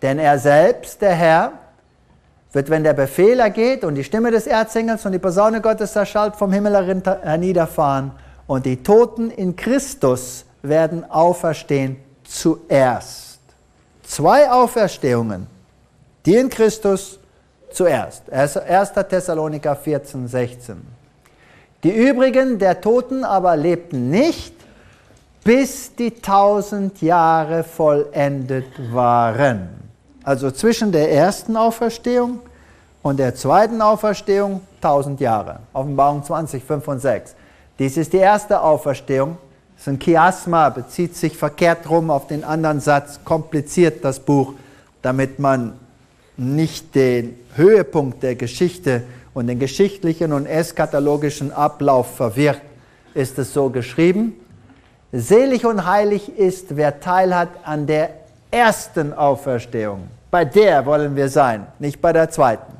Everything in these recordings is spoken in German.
Denn er selbst, der Herr, wird, wenn der Befehl ergeht und die Stimme des Erzengels und die Posaune Gottes erschallt, vom Himmel herniederfahren und die Toten in Christus werden auferstehen zuerst. 2 Auferstehungen, die in Christus zuerst. 1. Thessaloniker 14, 16. Die übrigen der Toten aber lebten nicht, bis die 1000 Jahre vollendet waren. Also zwischen der ersten Auferstehung und der zweiten Auferstehung 1000 Jahre. Offenbarung 20, 5 und 6. Dies ist die erste Auferstehung. Das ist ein Chiasma, bezieht sich verkehrt rum auf den anderen Satz, kompliziert das Buch, damit man nicht den Höhepunkt der Geschichte und den geschichtlichen und eschatologischen Ablauf verwirrt, ist es so geschrieben. Selig und heilig ist, wer teilhat an der ersten Auferstehung. Bei der wollen wir sein, nicht bei der zweiten.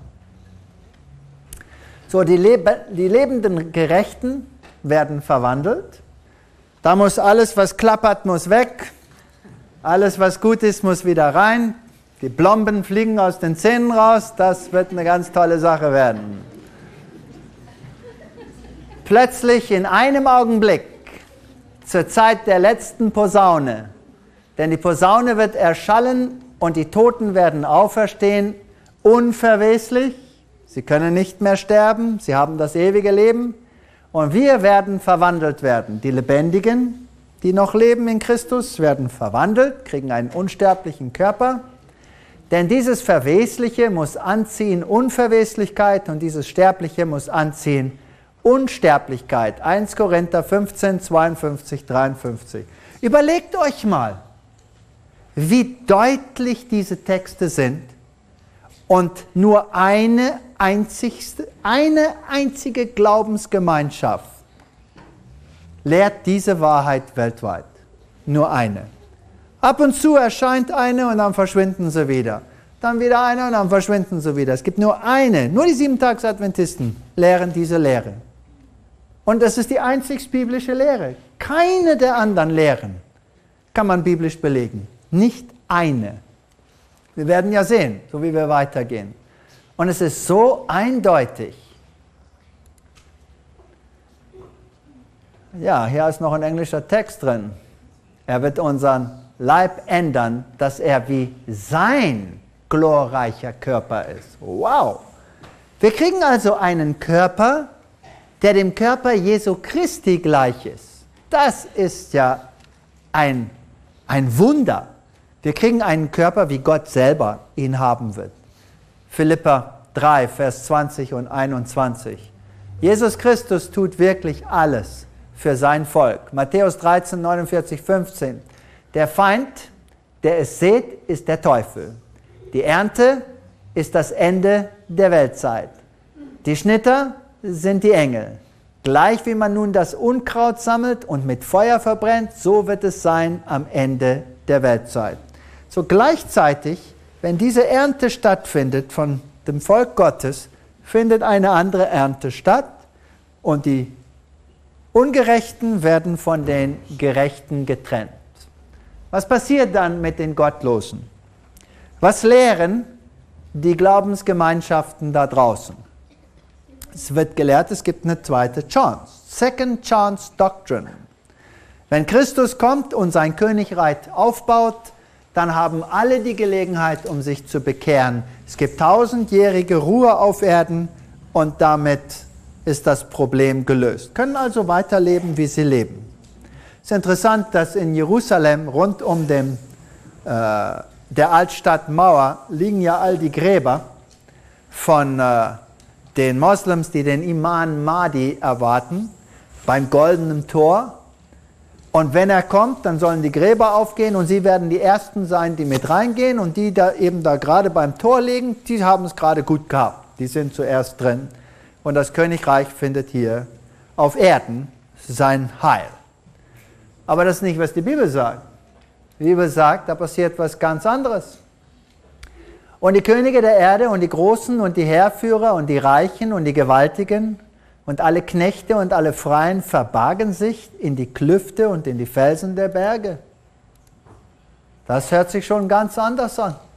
So, die lebenden Gerechten werden verwandelt. Da muss alles, was klappert, muss weg. Alles, was gut ist, muss wieder rein. Die Plomben fliegen aus den Zähnen raus. Das wird eine ganz tolle Sache werden. Plötzlich in einem Augenblick, zur Zeit der letzten Posaune, denn die Posaune wird erschallen und die Toten werden auferstehen, unverweslich. Sie können nicht mehr sterben, sie haben das ewige Leben. Und wir werden verwandelt werden. Die Lebendigen, die noch leben in Christus, werden verwandelt, kriegen einen unsterblichen Körper. Denn dieses Verwesliche muss anziehen Unverweslichkeit und dieses Sterbliche muss anziehen Unsterblichkeit. 1 Korinther 15, 52, 53. Überlegt euch mal, wie deutlich diese Texte sind und nur eine einzige Glaubensgemeinschaft lehrt diese Wahrheit weltweit. Nur eine. Ab und zu erscheint eine und dann verschwinden sie wieder. Dann wieder eine und dann verschwinden sie wieder. Es gibt nur eine, nur die 7-Tags-Adventisten lehren diese Lehre. Und das ist die einzig biblische Lehre. Keine der anderen Lehren kann man biblisch belegen. Nicht eine. Wir werden ja sehen, so wie wir weitergehen. Und es ist so eindeutig. Ja, hier ist noch ein englischer Text drin. Er wird unseren Leib ändern, dass er wie sein glorreicher Körper ist. Wow! Wir kriegen also einen Körper, der dem Körper Jesu Christi gleich ist. Das ist ja ein Wunder. Wir kriegen einen Körper, wie Gott selber ihn haben wird. Philipper 3, Vers 20 und 21. Jesus Christus tut wirklich alles für sein Volk. Matthäus 13, 49, 15. Der Feind, der es sät, ist der Teufel. Die Ernte ist das Ende der Weltzeit. Die Schnitter sind die Engel. Gleich wie man nun das Unkraut sammelt und mit Feuer verbrennt, so wird es sein am Ende der Weltzeit. So gleichzeitig, wenn diese Ernte stattfindet von dem Volk Gottes, findet eine andere Ernte statt und die Ungerechten werden von den Gerechten getrennt. Was passiert dann mit den Gottlosen? Was lehren die Glaubensgemeinschaften da draußen? Es wird gelehrt, es gibt eine zweite Chance. Second Chance Doctrine. Wenn Christus kommt und sein Königreich aufbaut, dann haben alle die Gelegenheit, um sich zu bekehren. Es gibt 1000-jährige Ruhe auf Erden und damit ist das Problem gelöst. Können also weiterleben, wie sie leben. Es ist interessant, dass in Jerusalem rund um der Altstadtmauer liegen ja all die Gräber von den Moslems, die den Imam Mahdi erwarten, beim Goldenen Tor. Und wenn er kommt, dann sollen die Gräber aufgehen und sie werden die Ersten sein, die mit reingehen. Und die da eben da gerade beim Tor liegen, die haben es gerade gut gehabt. Die sind zuerst drin. Und das Königreich findet hier auf Erden sein Heil. Aber das ist nicht, was die Bibel sagt. Die Bibel sagt, da passiert was ganz anderes. Und die Könige der Erde und die Großen und die Heerführer und die Reichen und die Gewaltigen und alle Knechte und alle Freien verbargen sich in die Klüfte und in die Felsen der Berge. Das hört sich schon ganz anders an.